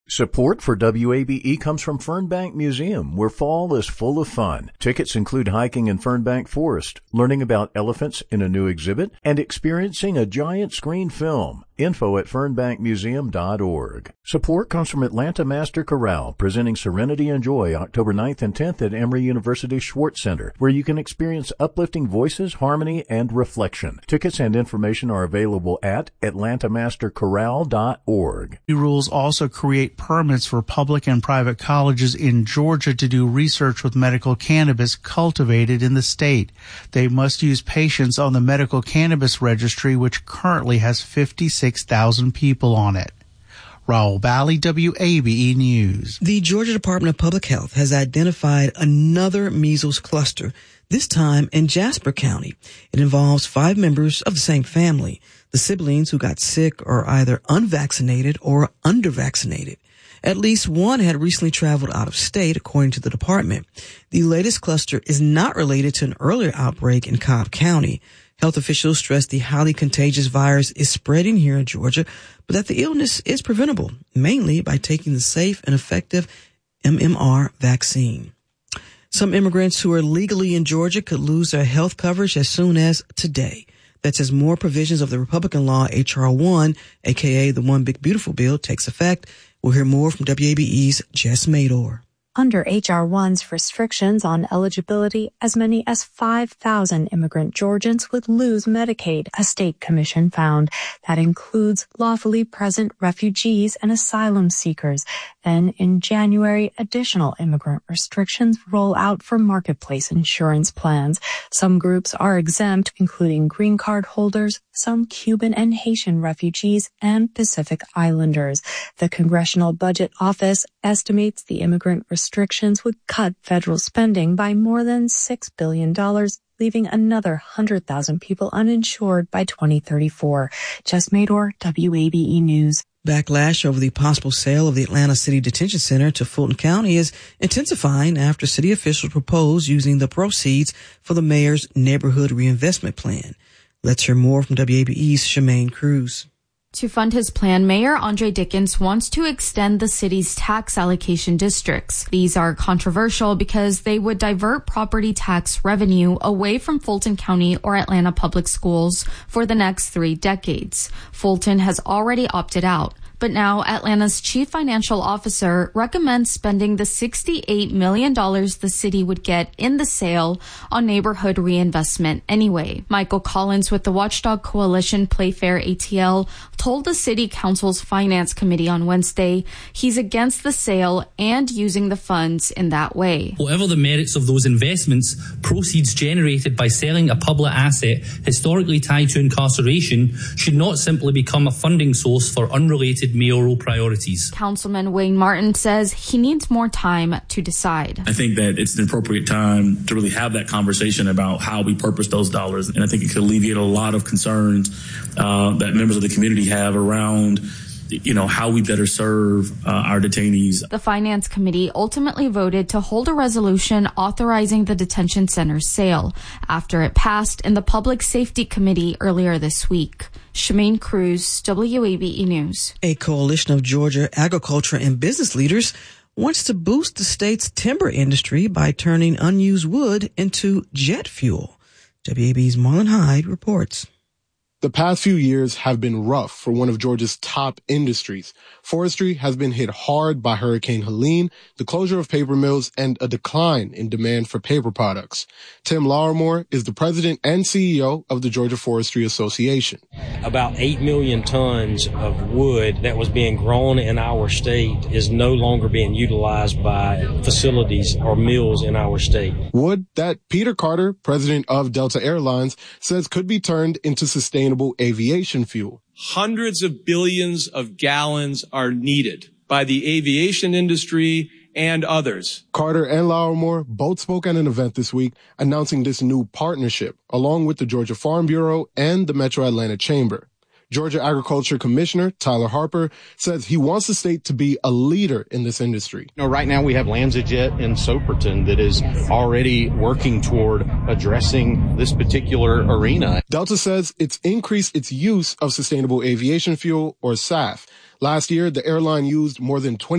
Support for WABE comes from Fernbank Museum, where fall is full of fun. Tickets include hiking in Fernbank Forest, learning about elephants in a new exhibit, and experiencing a giant screen film. Info at fernbankmuseum.org. Support comes from Atlanta Master Chorale, presenting Serenity and Joy October 9th and 10th at Emory University Schwartz Center, where you can experience uplifting voices, harmony, and reflection. Tickets and information are available at atlantamasterchorale.org. Rules also create permits for public and private colleges in Georgia to do research with medical cannabis cultivated in the state. They must use patients on the medical cannabis registry, which currently has 56,000 people on it. Raul Bali, WABE News. The Georgia Department of Public Health has identified another measles cluster, this time in Jasper County. It involves 5 members of the same family. The siblings who got sick are either unvaccinated or undervaccinated. At least one had recently traveled out of state, according to the department. The latest cluster is not related to an earlier outbreak in Cobb County. Health officials stress the highly contagious virus is spreading here in Georgia, but that the illness is preventable, mainly by taking the safe and effective MMR vaccine. Some immigrants who are legally in Georgia could lose their health coverage as soon as today. That's as more provisions of the Republican law H.R. 1, aka the One Big Beautiful Bill, takes effect. We'll hear more from WABE's Jess Mador. Under H.R. 1's restrictions on eligibility, as many as 5,000 immigrant Georgians would lose Medicaid, a state commission found. That includes lawfully present refugees and asylum seekers. Then in January, additional immigrant restrictions roll out for marketplace insurance plans. Some groups are exempt, including green card holders, some Cuban and Haitian refugees, and Pacific Islanders. The Congressional Budget Office estimates the immigrant restrictions would cut federal spending by more than $6 billion, leaving another 100,000 people uninsured by 2034. Jess Mador, WABE News. Backlash over the possible sale of the Atlanta City Detention Center to Fulton County is intensifying after city officials propose using the proceeds for the mayor's neighborhood reinvestment plan. Let's hear more from WABE's Shemaine Cruz. To fund his plan, Mayor Andre Dickens wants to extend the city's tax allocation districts. These are controversial because they would divert property tax revenue away from Fulton County or Atlanta Public Schools for the next 3 decades. Fulton has already opted out. But now Atlanta's chief financial officer recommends spending the $68 million the city would get in the sale on neighborhood reinvestment anyway. Michael Collins with the Watchdog Coalition Playfair ATL told the city council's finance committee on Wednesday he's against the sale and using the funds in that way. Whatever the merits of those investments, proceeds generated by selling a public asset historically tied to incarceration should not simply become a funding source for unrelated mayoral priorities. Councilman Wayne Martin says he needs more time to decide. I think that it's an appropriate time to really have that conversation about how we purpose those dollars. And I think it could alleviate a lot of concerns that members of the community have around how we better serve our detainees. The Finance Committee ultimately voted to hold a resolution authorizing the detention center's sale after it passed in the Public Safety Committee earlier this week. Shemaine Cruz, WABE News. A coalition of Georgia agriculture and business leaders wants to boost the state's timber industry by turning unused wood into jet fuel. WABE's Marlon Hyde reports. The past few years have been rough for one of Georgia's top industries. Forestry has been hit hard by Hurricane Helene, the closure of paper mills, and a decline in demand for paper products. Tim Lauermore is the president and CEO of the Georgia Forestry Association. About 8 million tons of wood that was being grown in our state is no longer being utilized by facilities or mills in our state. Wood that Peter Carter, president of Delta Airlines, says could be turned into sustainable aviation fuel. Hundreds of billions of gallons are needed by the aviation industry and others. Carter and Lauermore both spoke at an event this week announcing this new partnership, along with the Georgia Farm Bureau and the Metro Atlanta Chamber. Georgia Agriculture Commissioner Tyler Harper says he wants the state to be a leader in this industry. Right now we have LanzaJet in Soperton that is already working toward addressing this particular arena. Delta says it's increased its use of sustainable aviation fuel, or SAF. Last year, the airline used more than 20